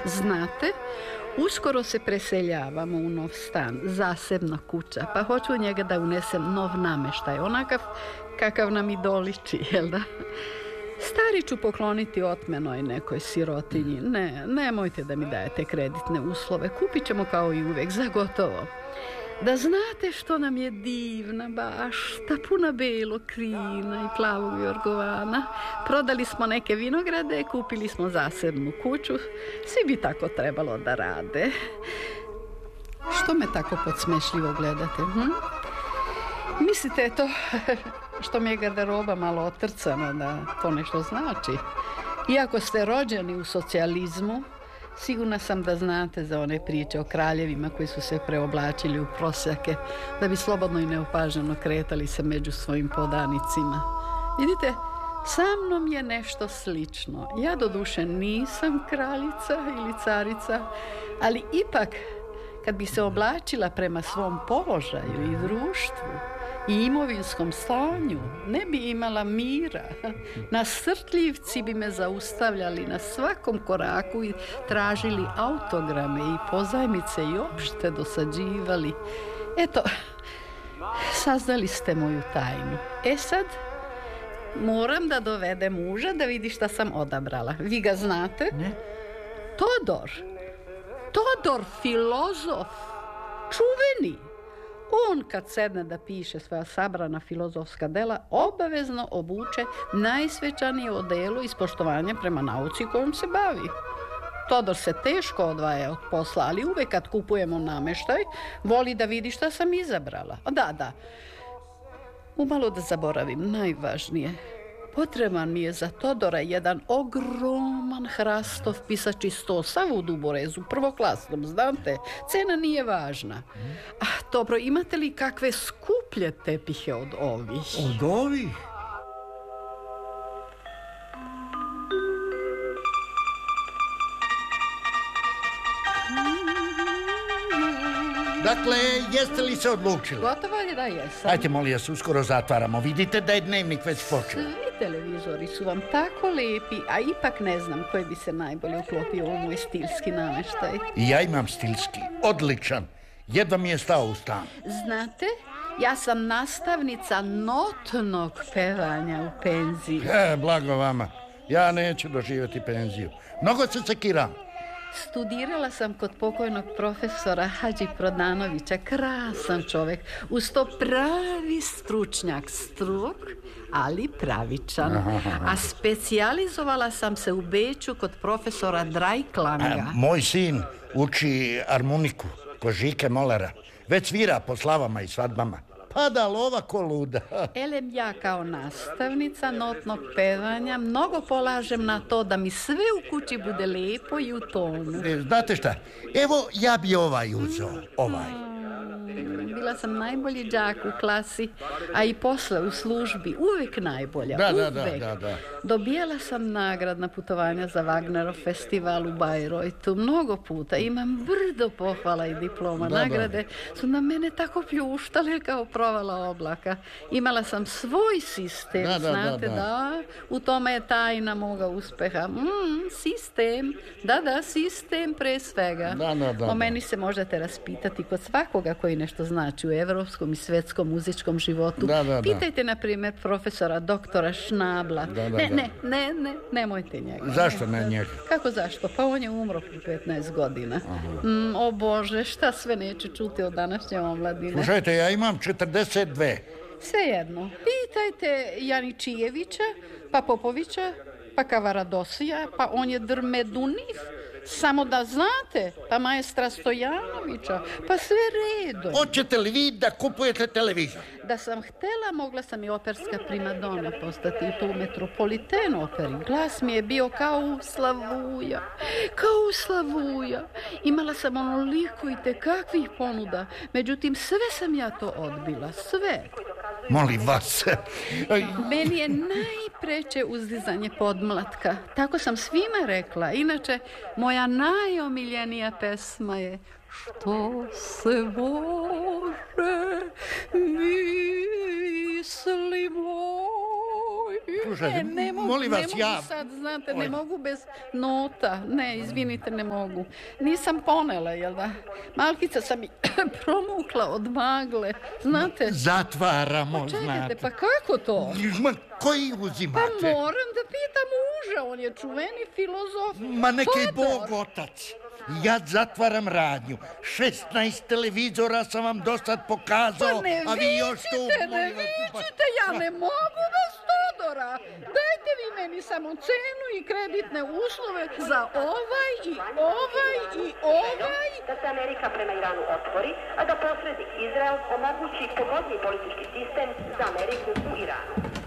Znate, uskoro se preseljavamo u nov stan, zasebna kuća, pa hoću u njega da unesem nov nameštaj, onakav kakav nam i doliči, jel da? Stari ću pokloniti otmenoj nekoj sirotinji. Nemojte da mi dajete kreditne uslove, kupit ćemo kao i uvek, za gotovo. Da znate što nam je divna bašta, puna belog krina i plavog jorgovana. Prodali smo neke vinograde, kupili smo zasebnu kuću. Svi bi tako trebalo da rade. Što me tako podsmešljivo gledate? Mislite to što mi je garderoba malo otrcana da to nešto znači? Iako ste rođeni u socijalizmu, sigurna sam da znate za one priče o kraljevima koji su se preoblačili u prosjake da bi slobodno i neopaženo kretali se među svojim podanicima. Vidite, sa mnom je nešto slično. Ja doduše nisam kraljica ili carica, ali ipak kad bi se oblačila prema svom položaju i društvu i imovinskom stanju, ne bi imala mira. Nasrtljivci bi me zaustavljali na svakom koraku i tražili autograme i pozajmice i opšte dosađivali. Eto, saznali ste moju tajnu. Sad moram da dovedem muža da vidi šta sam odabrala. Vi ga znate? Ne. Todor, filozof, čuveni. On kad sedne da piše svoja sabrana filozofska dela, obavezno obuče najsvečanije odelo iz poštovanja prema nauci kojom se bavi. Todor se teško odvaja od posla, ali uvek kad kupujemo nameštaj, voli da vidi šta sam izabrala. Da. Umalo da zaboravim najvažnije. Potreban mi je za Todora jedan ogroman hrastov pisači sto, sav u duborezu, prvoklasnom, znate, cena nije važna. Dobro, imate li kakve skuplje tepihe od ovih? Od ovih? Dakle, jeste li se odlučili? Gotovo je da jesam. Ajde, molim vas, uskoro zatvaramo. Vidite da je dnevnik već počeo. Svi televizori su vam tako lepi, a ipak ne znam koji bi se najbolje uklopio u moj stilski nameštaj. I ja imam stilski, odličan. Jedva mi je stao u stan. Znate, ja sam nastavnica notnog pevanja u penziji. Blago vama. Ja neću doživjeti penziju. Mnogo se sekiram. Studirala sam kod pokojnog profesora Hadži Prodanovića, krasan čovjek, uz to pravi stručnjak, strog, ali pravičan. A specijalizovala sam se u Beču kod profesora Drajklanga. Moj sin uči armoniku kod Žike Molera. Već svira po slavama i svadbama. Pada lova ko luda. Elem, ja kao nastavnica notnog pevanja mnogo polažem na to da mi sve u kući bude lepo i u tonu. Znate šta, evo ja bi ovaj uzeo, ovaj. Bila sam najbolji đak u klasi, a i posle u službi, uvek najbolja, uvek. Da. Dobijala sam nagradna putovanja za Wagnerov festival u Bajrojtu, mnogo puta, imam brdo pohvala i diploma. Nagrade su na mene tako pljuštale kao provala oblaka. Imala sam svoj sistem, znate, da, u tome je tajna moga uspeha. Sistem, sistem pre svega. O meni se možete raspitati kod svakoga koji nešto znači u evropskom i svetskom muzičkom životu. Pitajte, na primjer, profesora doktora Šnabla. Nemojte njega. Zašto ne njega? Kako zašto? Pa on je umro pre 15 godina. O Bože, šta sve neće čuti od današnje omladine. Slušajte, ja imam 42. Svejedno. Pitajte Janičijevića, pa Popovića, pa Kavaradosija, pa on je Drmeduniv. Samo da znate, pa maestra Stojanovića, pa sve redom. Hoćete li vi da kupujete televizor? Da sam htela, mogla sam i operska primadona postati, i to u Metropoliten operi. Glas mi je bio kao u Slavuja. Imala sam onoliko i tekakvih ponuda, međutim sve sam ja to odbila, sve. Molim vas. Meni je najpreče uzdizanje podmlatka. Tako sam svima rekla. Inače, moja najomiljenija pesma je Što se Bože misli moj. pružate. Ne mogu, Molim vas, ne mogu sad, znate, ne mogu bez nota. Ne, izvinite, ne mogu. Nisam ponela, jel da? Malkica sam i promukla od magle, znate. Zatvaramo, Čekajte, znate. pa kako to? Ma, koji uzimate? Pa moram da pitam muža, on je čuveni filozof. Ma neka je Todor. Bog otac. Ja zatvaram radnju. 16 televizora sam vam do sad pokazao, Pa ne a vi još tu... ne vičite, ja ne mogu bez Todora. Dajte vi meni samo cenu i kreditne uslove za ovaj i ovaj i ovaj. Da se Amerika prema Iranu otvori, a da posrednik Izrael omogući pogodniji politički sistem za Ameriku u Iranu.